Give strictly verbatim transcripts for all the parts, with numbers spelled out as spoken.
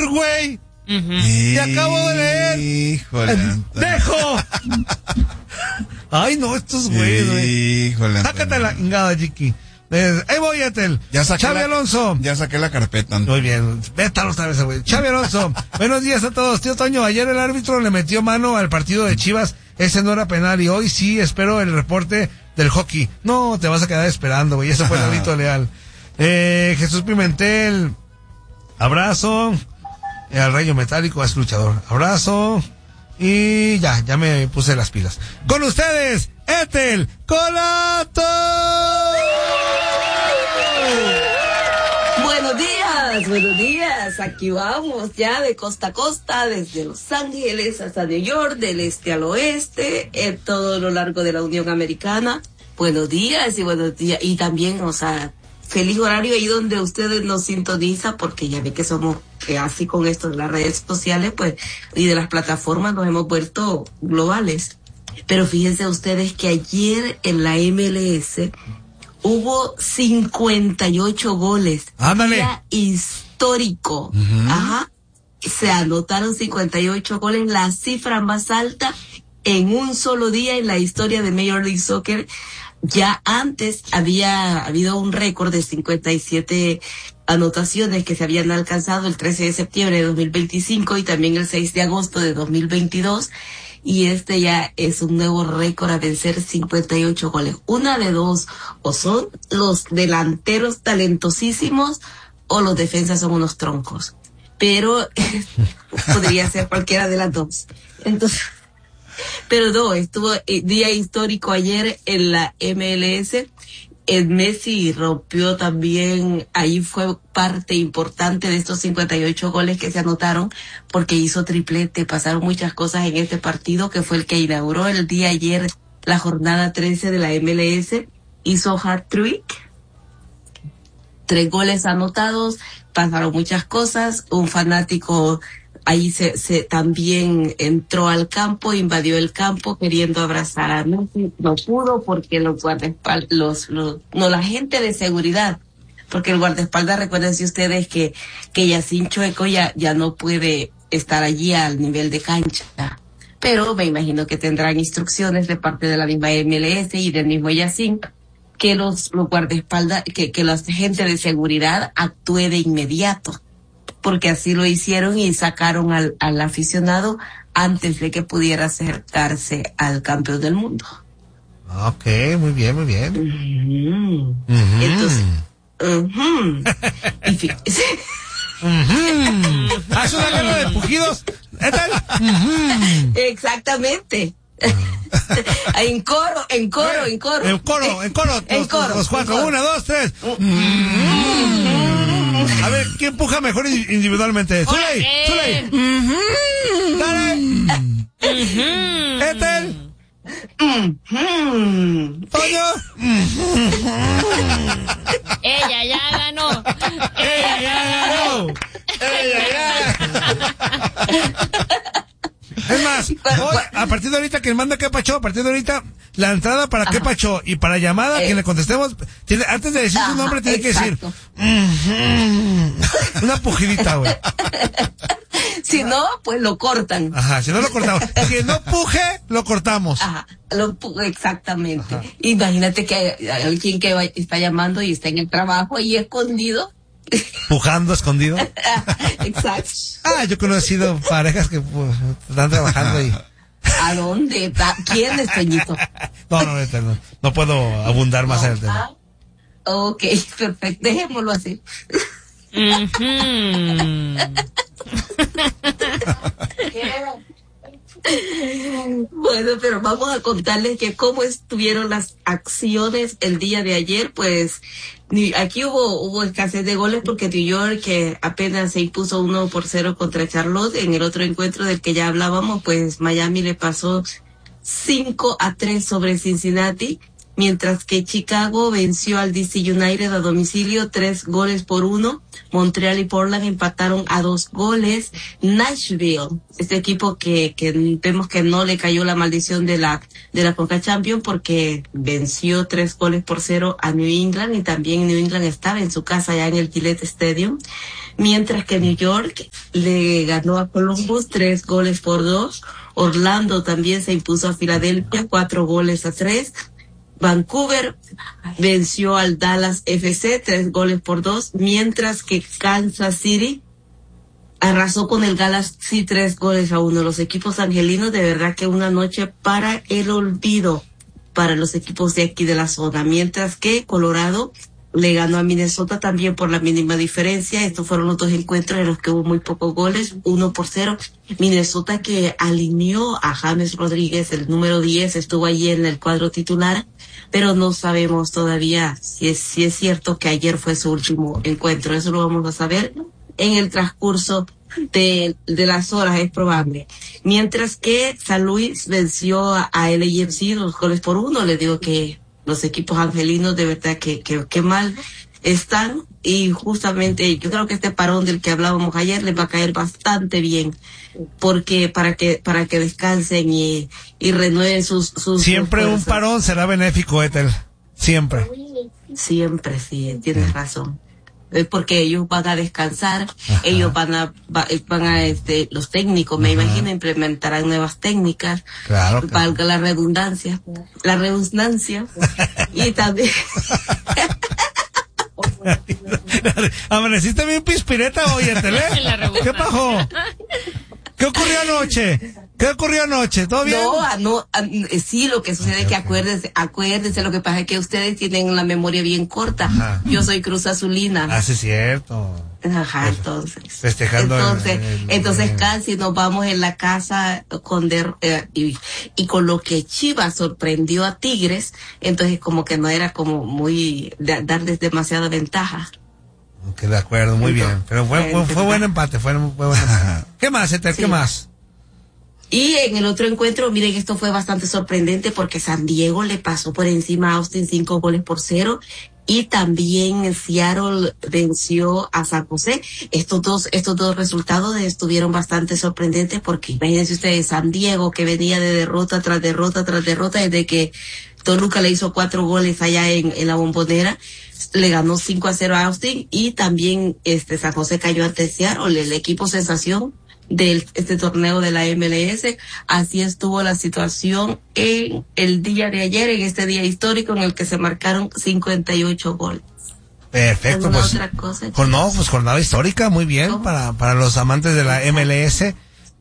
leer, güey. Uh-huh. Te acabo de leer. Híjole. ¡Dejo! Ay, no, estos güeyes, güey. Híjole. Sácate la chingada, Chiqui. Eh, ahí voy, Etel. Ya saqué Xavi la, Alonso. Ya saqué la carpeta. ¿No? Muy bien. Vétalo otra vez, güey. Xavi Alonso. Buenos días a todos. Tío Toño, ayer el árbitro le metió mano al partido de Chivas. Ese no era penal y hoy sí espero el reporte del hockey. No, te vas a quedar esperando, güey. Eso fue el grito leal. Eh, Jesús Pimentel. Abrazo. Eh, al rayo metálico, es luchador. Abrazo. Y ya, ya me puse las pilas. Con ustedes, Etel Colato. Buenos días, buenos días. Aquí vamos ya de costa a costa, desde Los Ángeles hasta New York, del este al oeste, en todo lo largo de la Unión Americana. Buenos días y buenos días. Y también, o sea, feliz horario ahí donde ustedes nos sintonizan, porque ya ve que somos eh, así con esto de las redes sociales, pues, y de las plataformas nos hemos vuelto globales. Pero fíjense ustedes que ayer en la M L S hubo cincuenta y ocho goles. ¡Ándale! Día histórico. Uh-huh. Ajá. Se anotaron cincuenta y ocho goles, la cifra más alta en un solo día en la historia de Major League Soccer. Ya antes había habido un récord de cincuenta y siete anotaciones que se habían alcanzado el trece de septiembre de dos mil veinticinco y también el seis de agosto de dos mil veintidós. Y este ya es un nuevo récord a vencer, cincuenta y ocho goles. Una de dos, o son los delanteros talentosísimos o los defensas son unos troncos. Pero podría ser cualquiera de las dos. Entonces, pero no, estuvo eh, día histórico ayer en la M L S. El Messi rompió también, ahí fue parte importante de estos cincuenta y ocho goles que se anotaron, porque hizo triplete. Pasaron muchas cosas en este partido, que fue el que inauguró el día ayer la jornada trece de la M L S. Hizo hat-trick, tres goles anotados, pasaron muchas cosas. Un fanático ahí se, se también entró al campo, invadió el campo queriendo abrazar a Messi. No pudo porque los guardaespaldas, los, los, no, la gente de seguridad, porque el guardaespaldas, recuérdense ustedes que, que Yacine Chueco ya, ya no puede estar allí al nivel de cancha. Pero me imagino que tendrán instrucciones de parte de la misma M L S y del mismo Yacine, que los, los guardaespaldas, que, que la gente de seguridad actúe de inmediato, porque así lo hicieron y sacaron al, al aficionado antes de que pudiera acercarse al campeón del mundo. Ok, muy bien, muy bien. Uh-huh. Uh-huh. Entonces, uh-huh. y fíjese. Uh-huh. ¿Haz una guerra de pujidos? ¿Qué tal? Uh-huh. Exactamente. en coro, en coro, en coro. En coro, en coro. En los, coro. Los cuatro. Coro. Una, dos, tres. Uh-huh. A ver, ¿quién empuja mejor individualmente? ¡Zuley! ¡Zuley! Uh-huh. ¡Dale! Uh-huh. ¡Etel! Uh-huh. ¡Toño! Uh-huh. Ella ya ganó. ¡Ella ya ganó! ¡Ella ya! Es más, hoy, a partir de ahorita, quien manda qué pacho, a partir de ahorita, la entrada para qué pacho y para llamada, eh, quien le contestemos, tiene, antes de decir su nombre, tiene exacto. que decir mm-hmm, una pujidita, güey. Si no, pues lo cortan. Ajá, si no lo cortamos. Que no puje, lo cortamos. Ajá, lo, exactamente. Ajá. Imagínate que hay alguien que va, está llamando y está en el trabajo y escondido. Pujando escondido. Exacto. Ah, yo he conocido parejas que pues, están trabajando y... ¿A dónde? ¿Quién es, Toñito? No, no, no, no puedo abundar más no, en el tema. Ah, ok, perfecto, dejémoslo así. Bueno, pero vamos a contarles que cómo estuvieron las acciones el día de ayer. Pues aquí hubo hubo escasez de goles porque New York, que apenas se impuso uno por cero contra Charlotte. En el otro encuentro del que ya hablábamos, pues Miami le pasó cinco a tres sobre Cincinnati, mientras que Chicago venció al D C United a domicilio tres goles por uno. Montreal y Portland empataron a dos goles. Nashville, este equipo que, que vemos que no le cayó la maldición de la, de la Conca Champions, porque venció tres goles por cero a New England, y también New England estaba en su casa ya en el Gillette Stadium. Mientras que New York le ganó a Columbus tres goles por dos. Orlando también se impuso a Filadelfia cuatro goles a tres. Vancouver venció al Dallas F C tres goles por dos, mientras que Kansas City arrasó con el Galaxy tres goles a uno. Los equipos angelinos, de verdad que una noche para el olvido para los equipos de aquí de la zona, mientras que Colorado le ganó a Minnesota también por la mínima diferencia. Estos fueron los dos encuentros en los que hubo muy pocos goles, uno por cero. Minnesota, que alineó a James Rodríguez, el número diez, estuvo allí en el cuadro titular, pero no sabemos todavía si es, si es cierto que ayer fue su último encuentro. Eso lo vamos a saber en el transcurso de, de las horas, es probable. Mientras que San Luis venció a, a L A F C dos goles por uno. Les digo que los equipos angelinos de verdad que, que, que mal están, y justamente yo creo que este parón del que hablábamos ayer les va a caer bastante bien, porque para que para que descansen y, y renueven sus, sus siempre sus un parón será benéfico, Ethel, siempre. Siempre, sí, tienes sí. razón. Es porque ellos van a descansar. Ajá. Ellos van a, va, van a, este, los técnicos, me Ajá. imagino, implementarán nuevas técnicas. Claro. Valga claro. la redundancia, la redundancia. Y también. Amaneciste bien pispireta hoy, Tele. ¿Qué pasó? ¿Qué ocurrió anoche? ¿Qué ocurrió anoche? ¿Todo bien? No, no, sí, lo que sucede okay, es que okay. acuérdense, acuérdense, lo que pasa es que ustedes tienen la memoria bien corta. Ajá. Yo soy Cruz Azulina. Ah, sí, es cierto. Ajá, entonces. Festejando. Entonces, el, el, entonces el, casi nos vamos en la casa con der, eh, y, y con lo que Chivas sorprendió a Tigres, entonces como que no era como muy, de, darles demasiada ventaja. Ok, de acuerdo, muy entonces, bien. Pero fue, fue, fue buen empate, fue, fue buen empate. ¿Qué más, Eter? ¿Qué sí. más? Y en el otro encuentro, miren, esto fue bastante sorprendente porque San Diego le pasó por encima a Austin cinco goles por cero, y también Seattle venció a San José. Estos dos, estos dos resultados estuvieron bastante sorprendentes porque imagínense ustedes, San Diego, que venía de derrota tras derrota tras derrota desde que Toluca le hizo cuatro goles allá en, en la Bombonera, le ganó cinco a cero a Austin, y también este San José cayó ante Seattle, el equipo sensación de este torneo de la M L S. Así estuvo la situación en el día de ayer, en este día histórico en el que se marcaron cincuenta y ocho goles. Perfecto, pues, otra cosa, no, pues jornada histórica, muy bien, ¿cómo? para para los amantes de la M L S,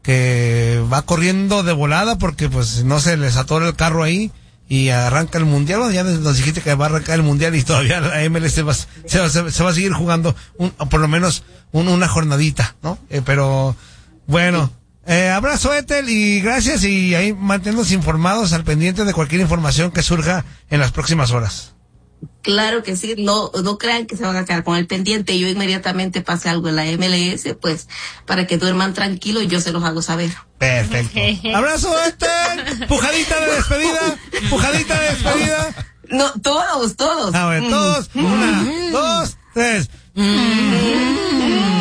que va corriendo de volada porque pues no se les atora el carro ahí y arranca el mundial. Bueno, ya nos dijiste que va a arrancar el mundial y todavía la M L S va, se, va, se, se va a seguir jugando un, por lo menos un, una jornadita, ¿no? Eh, pero bueno, eh, abrazo, Ethel, y gracias, y ahí manténnos informados, al pendiente de cualquier información que surja en las próximas horas. Claro que sí, no no crean que se van a quedar con el pendiente. Yo inmediatamente pase algo en la M L S, pues, para que duerman tranquilos, yo se los hago saber. Perfecto. Abrazo, Ethel, pujadita de despedida, pujadita de despedida. No, todos, todos. A ver, todos, mm. una, mm. dos, tres. Mm.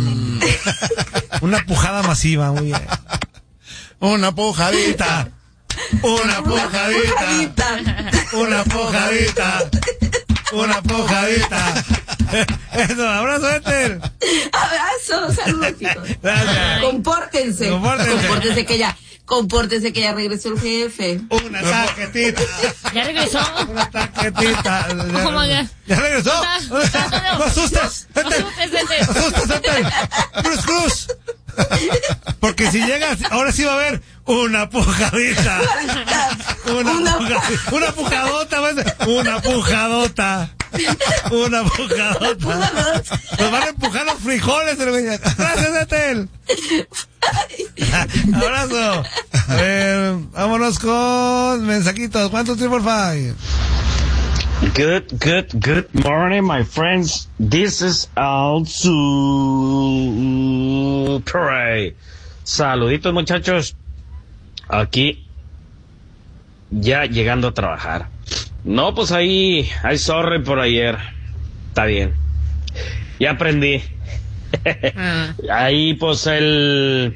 Una pujada masiva, muy bien. Una pujadita. Una pujadita. Una pujadita. Una pujadita. Eso, abrazo, Ethel. Abrazo, saludos, chicos. Gracias. Compórtense. Compórtense. Compórtense que ya. Compórtense que ya regresó el jefe. Una taquetita. ¿Ya regresó? Una taquetita. ¿Cómo ya? ¿Ya regresó? ¿Dónde está? No asustes. No asustes, No asustes, Ethel. Cruz, cruz. Porque si llegas, ahora sí va a haber una pujadita. Una, una pujadita. Una pujadota. Una pujadota. Una pujadota. Nos van a empujar los frijoles. Gracias, Ethel. Abrazo. A ver, vámonos con mensajitos. ¿Cuántos triple five? Good, good, good morning, my friends. This is Al Super. Saluditos, muchachos. Aquí, ya llegando a trabajar. No, pues ahí, ahí sorry por ayer. Está bien. Ya aprendí. Ah. Ahí, pues el,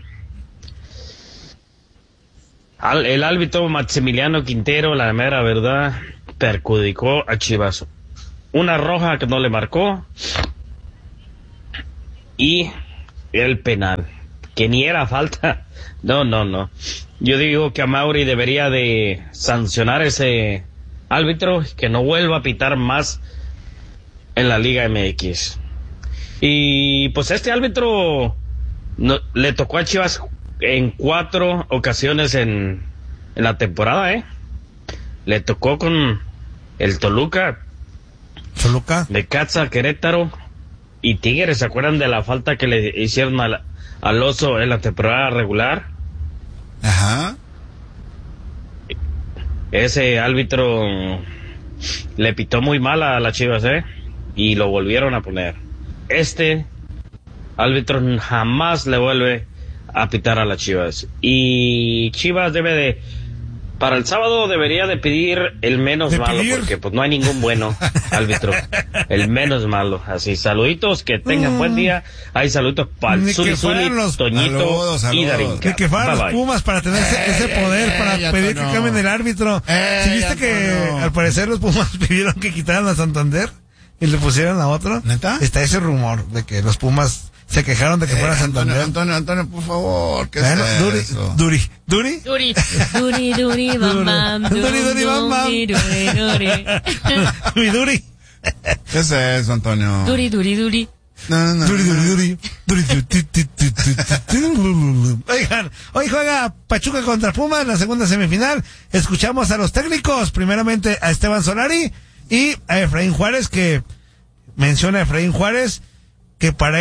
el árbitro Maximiliano Quintero, la mera verdad, perjudicó a Chivas. Una roja que no le marcó, y el penal, que ni era falta. No, no, no. Yo digo que Amaury debería de sancionar ese árbitro, que no vuelva a pitar más en la Liga M X. Y pues este árbitro no, le tocó a Chivas en cuatro ocasiones en, en la temporada, ¿eh? Le tocó con el Toluca, Toluca, Necaxa, Querétaro y Tigres. ¿Se acuerdan de la falta que le hicieron al, al Oso en la temporada regular? Ajá. Ese árbitro le pitó muy mal a las Chivas, ¿eh? Y lo volvieron a poner. Este árbitro jamás le vuelve a pitar a las Chivas. Y Chivas debe de... Para el sábado debería de pedir el menos ¿De malo, pedir? porque pues no hay ningún bueno árbitro. El menos malo. Así, saluditos, que tengan Mm. buen día. Hay saluditos para Ni el Zuli que Zuli, fueran los- Toñito Saludos, y saludos. Darinka. De que fueran Bye, los bye. Pumas para tener ese, ese Eh, poder eh, para ya pedir no. que cambien el árbitro. Eh, ¿Sí viste ya que no. al parecer los Pumas pidieron que quitaran a Santander y le pusieran a otro? ¿Neta? Está ese rumor de que los Pumas se quejaron de que Eh, fuera Antonio, Santander. Antonio, Antonio, por favor, ¿qué Bueno, es Duri, eso? Duri, Duri, Duri. Duri, duri, bam, bam. Duri, duri, bam, bam. Duri, duri, duri. Duri, Duri, ¿Qué es eso, Antonio? Duri, duri, duri. No, no, no. Duri, Duri, Duri, Duri, tu, tu, tu, tu, tu, tu. Oigan, hoy juega Pachuca contra Pumas en la segunda semifinal. Escuchamos a los técnicos, primeramente a Esteban Solari y a Efraín Juárez, que menciona a Efraín Juárez que para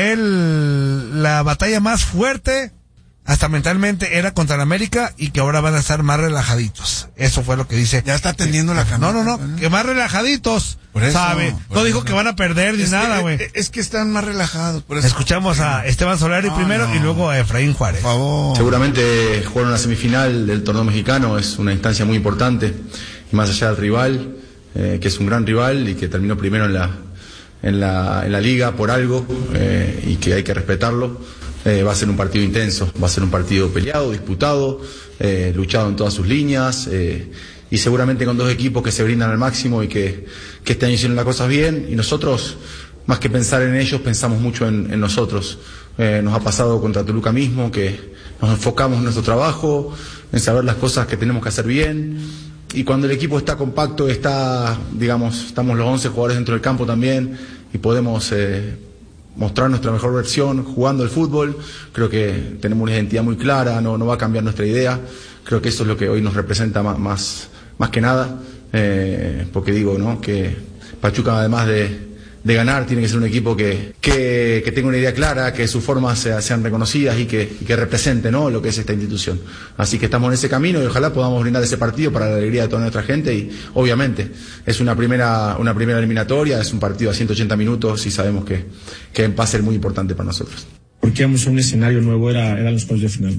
él la batalla más fuerte, hasta mentalmente, era contra el América y que ahora van a estar más relajaditos. Eso fue lo que dice. Ya está tendiendo la camisa. No, no, no, que más relajaditos, Por eso, ¿sabe? por No dijo eso. que van a perder ni Es que- nada, güey. Es, es que están más relajados, por eso. Escuchamos a Esteban Solari No, primero no. y luego a Efraín Juárez. Por favor. Seguramente jugar una semifinal del torneo mexicano es una instancia muy importante, y más allá del rival, eh, que es un gran rival y que terminó primero en la, en la, en la liga por algo, eh, y que hay que respetarlo. Eh, va a ser un partido intenso, va a ser un partido peleado, disputado, eh, luchado en todas sus líneas, eh, y seguramente con dos equipos que se brindan al máximo y que, que este año hicieron las cosas bien, y nosotros, más que pensar en ellos, pensamos mucho en, en nosotros. Eh, nos ha pasado contra Toluca mismo, que nos enfocamos en nuestro trabajo, en saber las cosas que tenemos que hacer bien, y cuando el equipo está compacto, está, digamos, estamos los once jugadores dentro del campo también, y podemos eh, mostrar nuestra mejor versión jugando el fútbol. Creo que tenemos una identidad muy clara, no, no va a cambiar nuestra idea. Creo que eso es lo que hoy nos representa más, más, más que nada, eh, porque digo, ¿no?, que Pachuca, además de, de ganar, tiene que ser un equipo que, que, que tenga una idea clara, que sus formas sea- sean reconocidas y que, y que represente, ¿no?, lo que es esta institución. Así que estamos en ese camino y ojalá podamos brindar ese partido para la alegría de toda nuestra gente. Y obviamente es una primera, una primera eliminatoria, es un partido a ciento ochenta minutos y sabemos que, que va a ser muy importante para nosotros. Porque íbamos a un escenario nuevo, era, eran los cuartos de final.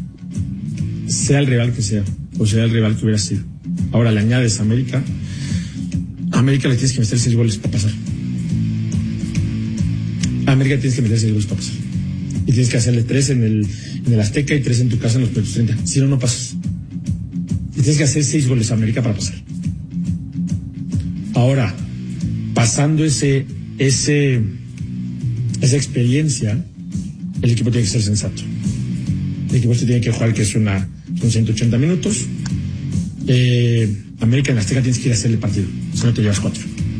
Sea el rival que sea, o sea el rival que hubiera sido. Ahora le añades a América. A América le tienes que meter seis goles para pasar. A América tienes que meter seis goles para pasar. Y tienes que hacerle tres en el, en el Azteca y tres en tu casa en los primeros treinta. Si no, no pasas. Y tienes que hacer seis goles a América para pasar. Ahora, pasando ese, ese, esa experiencia, el equipo tiene que ser sensato. El equipo se tiene que jugar, que es una, son ciento ochenta minutos. Eh, América en la Azteca tienes que ir a hacerle partido, si no te llevas cuatro.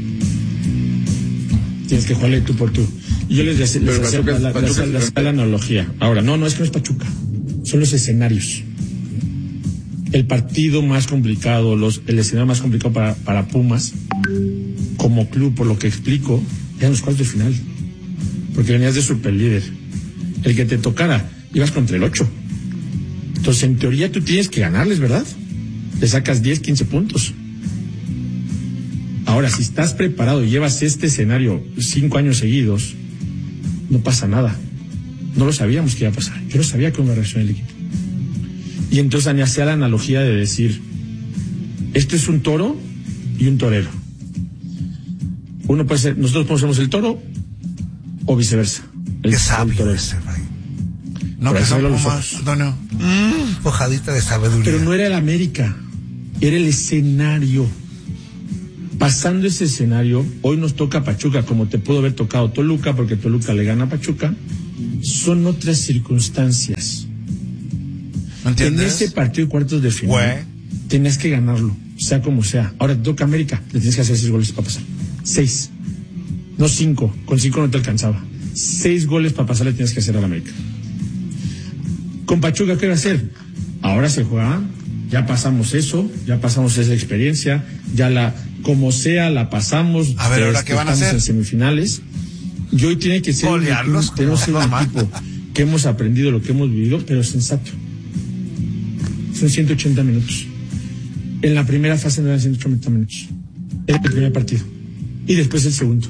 Tienes que jugarle tú por tú. Y yo les, les, les hacía la, la, la, la, la, la analogía. Ahora, no, no es que no es Pachuca, son los escenarios. El partido más complicado, los, el escenario más complicado para, para Pumas, como club, por lo que explico, eran los cuartos de final. Porque venías de superlíder. El que te tocara, ibas contra el ocho. Entonces, en teoría, tú tienes que ganarles, ¿verdad? Le sacas diez, quince puntos. Ahora, si estás preparado y llevas este escenario cinco años seguidos, no pasa nada. No lo sabíamos que iba a pasar. Yo no sabía cómo iba a reaccionar el equipo. Y entonces hacía la analogía de decir, esto es un toro y un torero. Uno puede ser, nosotros podemos ser el toro o viceversa. El, Qué el sabio torero. ese, Efraín. No, Por que eso son hablo los Pumas, ojos. Antonio. Mm, Pojadita de sabiduría. Pero no era el América, era el escenario. Pasando ese escenario, hoy nos toca Pachuca, como te pudo haber tocado Toluca, porque Toluca le gana a Pachuca, son otras circunstancias. ¿No entiendes? En ese partido de cuartos de final, Güey. tenías que ganarlo, sea como sea. Ahora te toca América, le tienes que hacer seis goles para pasar. Seis. No cinco, con cinco no te alcanzaba. Seis goles para pasar le tienes que hacer a la América. Con Pachuca, ¿qué va a hacer? Ahora se juega, ya pasamos eso, ya pasamos esa experiencia, ya la, como sea, la pasamos. A ver, ¿ahora qué van a hacer? En semifinales. Y hoy tiene que ser un, Golearlos, tenemos que ser un normal. equipo que hemos aprendido lo que hemos vivido, pero sensato. Son ciento ochenta minutos. En la primera fase no eran ciento ochenta minutos. Era el primer partido. Y después el segundo.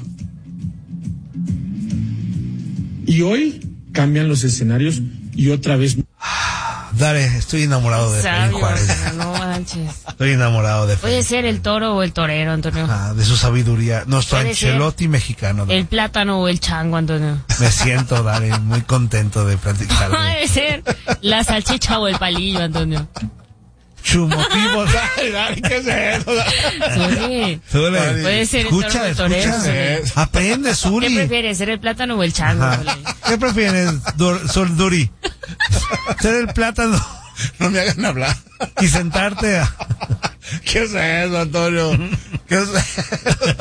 Y hoy cambian los escenarios y otra vez. Dale, estoy enamorado de Efraín Sabio, Juárez. no manches. Estoy enamorado de Efraín. Puede ser el toro o el torero, Antonio. Ah, de su sabiduría. Nuestro Puede ser. Ancelotti mexicano. Dale. El plátano o el chango, Antonio. Me siento, Dale, muy contento de platicar. Puede ser la salchicha o el palillo, Antonio. Chumotivos. Dale, Dale, ¿qué es eso? Zuli. Zuli, Puede ser el toro o escucha, el torero, escucha. Zuli. Aprende, ¿Qué Zuli. prefieres, ser el plátano o el chango, Ajá. Zuli? ¿Qué prefieres, Dur- Sol Duri? ¿Ser el plátano No me hagan hablar. y sentarte a... ¿Qué es eso, Antonio? ¿Qué es eso?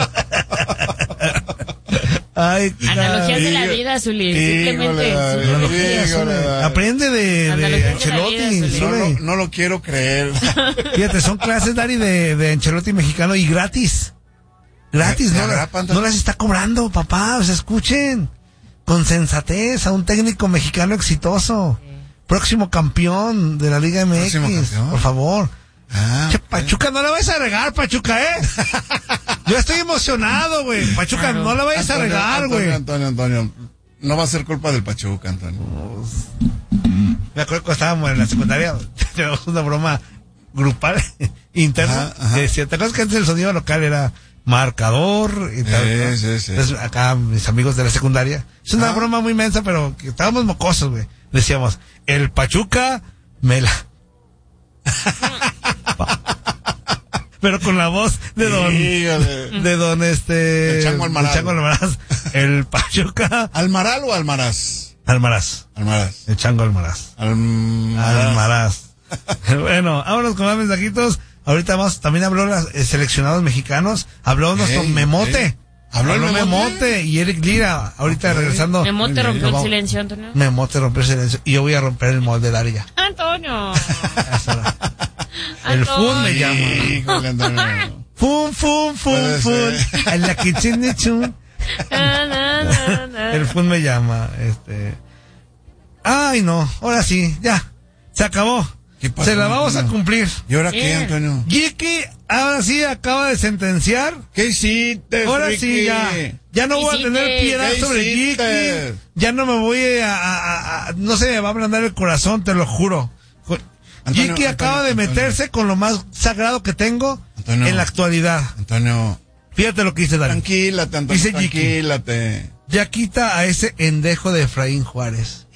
Ay, Analogías de la Híjole. vida, Zuli. Híjole, Simplemente. Dale, Zuli. analogías, híjole, Zuli. Dale. Aprende de, Analogías de de la Ancelotti, vida, Zuli. No, Zuli. lo- no lo quiero creer. Fíjate, son clases, Dari, de, de Ancelotti mexicano y gratis. Gratis, ¿Te no, la- agrapan, no las está cobrando, papá. O sea, escuchen. Con sensatez a un técnico mexicano exitoso. Próximo campeón de la Liga M X. Próximo campeón. Por favor. Ah, Che, Pachuca, no la vayas a regar, Pachuca, ¿eh? Yo estoy emocionado, güey. Pachuca, Claro. no la vayas a Antonio, regar, Antonio, güey. Antonio, Antonio. No va a ser culpa del Pachuca, Antonio. Me acuerdo cuando estábamos en la secundaria, teníamos una broma grupal, interna. Ajá, ajá. Que decía, ¿te acuerdas que antes el sonido local era marcador y tal? Sí, ¿no? sí, sí. Entonces, acá, mis amigos de la secundaria, es una Ah. broma muy mensa, pero que estábamos mocosos, güey. Decíamos, el Pachuca me la... Pero con la voz de don... Híjole. De don este... El Chango Almaraz. El Chango Almaraz. El Pachuca... ¿Almaral o Almaraz? Almaraz. Almaraz. El Chango Almaraz. Almaraz. Almaraz. Bueno, vámonos con más mensajitos. Ahorita vamos, también habló los eh, seleccionados mexicanos. Habló nuestro Ey, Memote. ey. ¿Habló el Memote? Memote? y Eric Lira. Ahorita regresando. Memote Muy bien. rompió el Vamos. silencio, Antonio. Memote rompió el silencio. Y yo voy a romper el molde de Daria. Antonio. El fun me llama. Híjole, Antonio. Fun, fun, fun, Puede fun. ser. En la kitchen de chun. Na, na, na, na. El fun me llama. Este. Ay, no. Ahora sí. Ya. Se acabó. ¿Qué pasó, Se la vamos a Antonio? cumplir. ¿Y ahora qué, Bien. Antonio? Jiki, ahora sí acaba de sentenciar. ¿Qué hiciste, Ahora Ricky? sí, ya. Ya no voy a Hiciste. tener piedad ¿Qué sobre hiciste? Jiki. Ya no me voy a, a- a- a- no se me va a ablandar el corazón, te lo juro. Jo- Antonio, Jiki acaba de Antonio, meterse con lo más sagrado que tengo Antonio. en la actualidad. Antonio, Fíjate lo que dice Dani. tranquilate, Antonio, Dice Jiki. tranquilate. Ya quita a ese endejo de Efraín Juárez.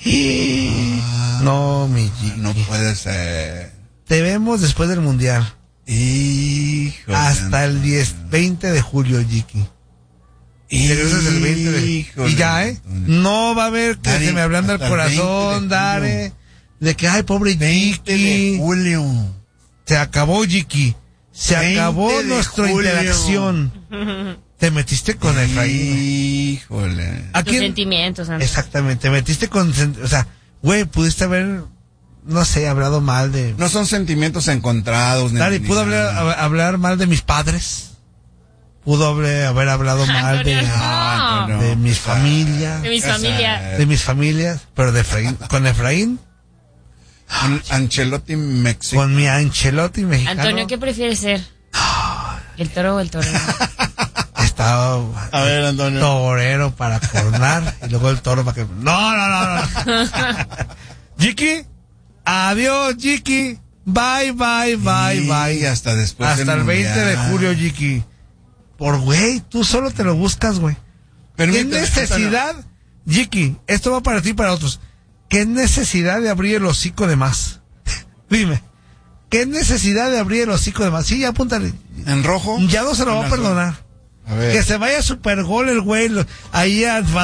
No, mi Jiki. No puede ser. Te vemos después del Mundial. Híjole. Hasta el diez, veinte de julio, Jiki. Y regresas el veinte de... Híjole, Y ya, ¿eh? Antonio. No va a haber que Dani, se me ablanda el hasta el veinte corazón, de Dare. De que, ay, pobre veinte de Jiki. julio. Se acabó, Jiki. Se veinte acabó de nuestra julio. interacción. Te metiste con Efraín. Híjole. ¿A Tus quién? sentimientos, Antonio. Exactamente, te metiste con... sen- O sea, güey, pudiste haber, no sé, hablado mal de... No son sentimientos encontrados. ni- Dari, ni ¿pudo nada. hablar, hab- hablar mal de mis padres? ¿Pudo haber, haber hablado mal de, Antonio, no. Ah, Antonio. de mis familias? De mis Esa- familias. De mis familias, pero de Efraín, con Efraín, An- Ancelotti México. con mi Ancelotti mexicano. Antonio, ¿qué prefieres ser? ¿El toro o el torero? Estaba A ver, Antonio. torero para coronar y luego el toro para que... No, no, no, no. Jiki, adiós, Jiki. Bye, bye, bye, Y bye. hasta después Hasta del el veinte de Mundial. julio, Jiki. Por güey, tú solo te lo buscas, güey. ¿Qué Permíteme, necesidad, Jiki? Esto va para ti y para otros. ¿Qué necesidad de abrir el hocico de más? Dime. ¿Qué necesidad de abrir el hocico de más? Sí, ya apúntale. Antonio. ¿En rojo? Ya no se lo va a En azul. perdonar. A ver. Que se vaya super gol el güey. lo- Ahí a